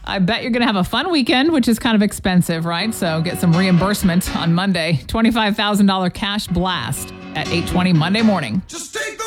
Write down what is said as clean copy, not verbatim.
I bet you're going to have a fun weekend, which is kind of expensive, right? So get some reimbursement on Monday. $25,000 cash blast at 8:20 Monday morning. Just take